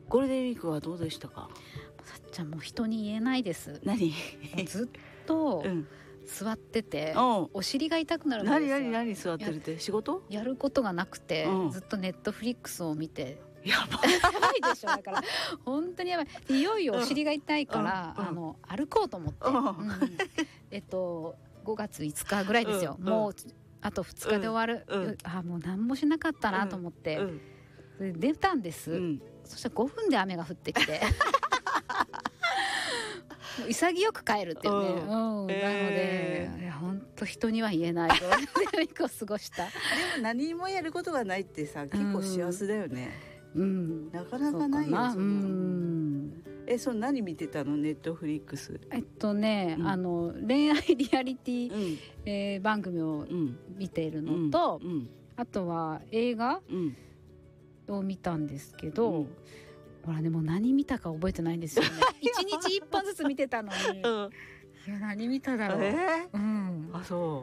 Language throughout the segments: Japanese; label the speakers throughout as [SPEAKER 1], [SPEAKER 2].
[SPEAKER 1] ゴールデンウィークはどうでしたか？
[SPEAKER 2] さっちゃんもう人に言えないです。
[SPEAKER 1] 何
[SPEAKER 2] もうずっと座ってて、お尻が痛くなるんですよ。
[SPEAKER 1] 何座ってるって仕事？
[SPEAKER 2] やることがなくて、ずっとネットフリックスを見て、
[SPEAKER 1] やば
[SPEAKER 2] いでしょ。だから本当にやばい。いよいよお尻が痛いから、歩こうと思って、5月5日ぐらいですよ、もうあと2日で終わる、もう何もしなかったなと思って、出たんです、そしたら5分で雨が降ってきて潔く帰るっていうね、なので本当人には言えないゴールデンウィークを過ごした。
[SPEAKER 1] でも何もやることがないってさ、結構幸せだよね。なかなかないよ。その何見てたの？ネットフリックス。
[SPEAKER 2] 恋愛リアリティ、番組を見ているのと、あとは映画を見たんですけど、ほらね、もう何見たか覚えてないんですよね。1日1本ずつ見てたのに、いや何見ただろう。
[SPEAKER 1] あ、そう。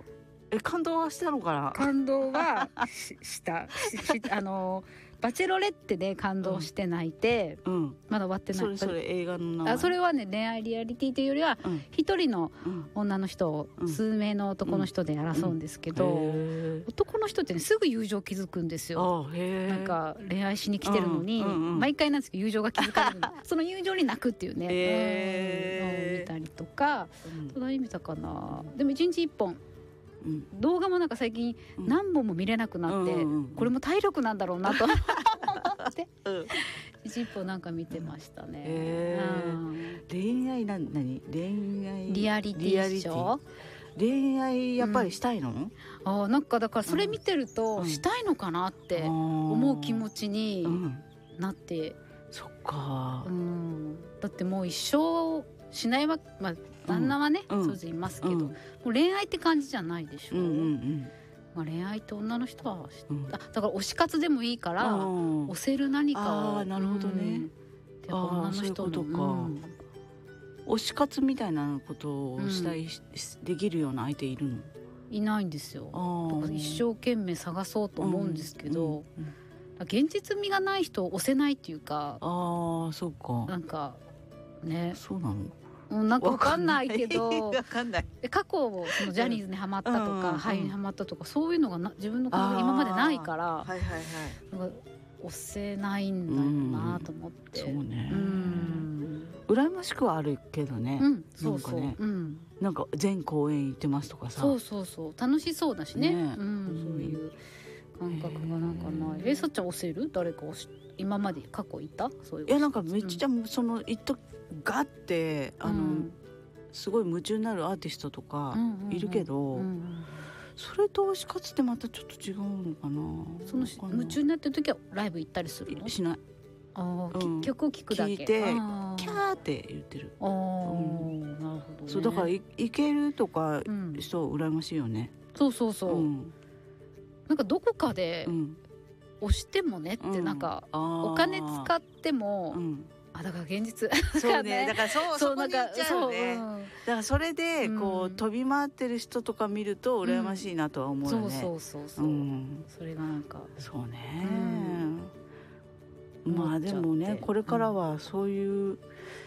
[SPEAKER 1] 感動はしたのかな？
[SPEAKER 2] 感動はしたバチェロレッテで感動して泣いて、まだ終わってない。
[SPEAKER 1] それ映画の名前？
[SPEAKER 2] それはね、恋愛リアリティというよりは一人の女の人を数名の男の人で争うんですけど、男の人ってね、すぐ友情築くんですよ。なんか恋愛しに来てるのに、毎回なんですけど友情が築かれるのその友情に泣くっていうね、のを見たりとか、何見たかな。でも1日1本動画もなんか最近何本も見れなくなって、これも体力なんだろうなと思って一本なんか見てましたね。
[SPEAKER 1] 恋愛何？恋愛
[SPEAKER 2] リアリティショー？
[SPEAKER 1] 恋愛やっぱりしたいの？
[SPEAKER 2] なんかだからそれ見てるとしたいのかなって思う気持ちになって、
[SPEAKER 1] そっか。
[SPEAKER 2] だってもう一生しないわ、旦那はね、そう言いますけど、もう恋愛って感じじゃないでしょ。恋愛って女の人は、だから推し活でもいいから推せる何かを。
[SPEAKER 1] なるほどね。
[SPEAKER 2] 女の人の
[SPEAKER 1] 推し活みたいなことをしたい、できるような相手いるの？い
[SPEAKER 2] ないんですよ。だから一生懸命探そうと思うんですけど、現実味がない人を推せないっていうか。
[SPEAKER 1] そうか。
[SPEAKER 2] なんかね。
[SPEAKER 1] そうなの？
[SPEAKER 2] なんか分かんないけど、
[SPEAKER 1] 分かんない。
[SPEAKER 2] 過去そのジャニーズにハマったとか、俳優にハマったとか、そういうのが自分の感覚今までないから、なんか押せないんだよなと思って。
[SPEAKER 1] そうね。羨ましくはあるけどね。
[SPEAKER 2] そうそう。
[SPEAKER 1] なんか全公演行ってますとかさ。
[SPEAKER 2] そう楽しそうだしね。そういう感覚がなんかない。さっちゃん押せる？誰か今まで過去いた？そういう。
[SPEAKER 1] いや、なんかめっちゃそのガッてすごい夢中になるアーティストとかいるけど、それと推し活ってまたちょっと違うのかな。
[SPEAKER 2] その夢中になってる時はライブ行ったりするの？しない。曲を聴くだけ
[SPEAKER 1] 聞いてキャーって言ってる。
[SPEAKER 2] なるほどね。
[SPEAKER 1] そうだから行けるとか人羨ましいよね。
[SPEAKER 2] そうなんかどこかで押してもねって、なんかお金使っても、だから現実
[SPEAKER 1] そうね、だからそこに行っちゃうね。だからそれでこう飛び回ってる人とか見ると羨ましいなとは思うよね。そう
[SPEAKER 2] それがなんか
[SPEAKER 1] そうね。でもね、これからはそういう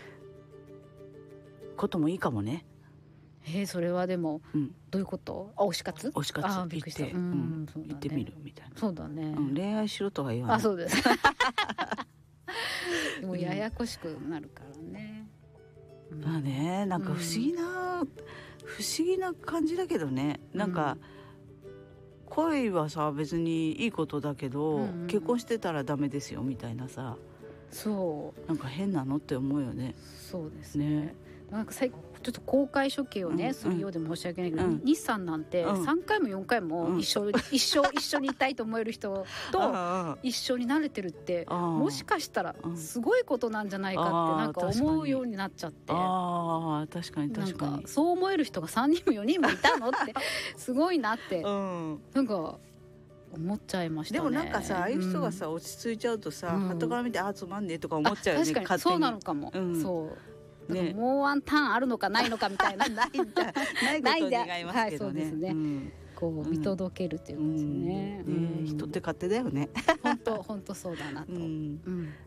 [SPEAKER 1] こともいいかもね。
[SPEAKER 2] それはでもどういうこと？推し活
[SPEAKER 1] 行って行ってみるみたいな。
[SPEAKER 2] そうだね。
[SPEAKER 1] 恋愛しろとは言わない。
[SPEAKER 2] そうですでもややこしくなるからね。
[SPEAKER 1] なんか不思議な感じだけどね。なんか恋はさ別にいいことだけど、結婚してたらダメですよみたいなさ、なんか変なのって思うよね。
[SPEAKER 2] そうですね。なんかちょっと公開処刑をね、するようで申し訳ないけど、日産なんて3回も4回も一緒にいたいと思える人と一緒になれてるって、もしかしたらすごいことなんじゃないかってなんか思うようになっちゃって。
[SPEAKER 1] 確かに
[SPEAKER 2] なんかそう思える人が3人も4人もいたのってすごいなってなんか思っちゃいましたね。
[SPEAKER 1] でもなんかさ、ああいう人がさ落ち着いちゃうとさ、後から見てつまんねえとか思っちゃうよね。
[SPEAKER 2] 確かにそうなのかも。そうもうワンターンあるのかないのかみたいな
[SPEAKER 1] ないことを願いますけどね。
[SPEAKER 2] そうですね。こう見届けるっていう感じね。
[SPEAKER 1] 人って勝手だよね。
[SPEAKER 2] 本当そうだなと。